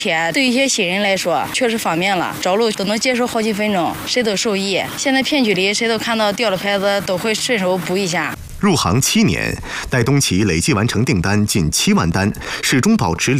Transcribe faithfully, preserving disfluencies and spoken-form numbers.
铁对于一些新人来说确实方便了，找路都能接受好几分钟，谁都受益。现在片区里谁都看到掉了牌子都会顺手补一下。 入行七年，戴东奇累计完成订单近七万单，始终保持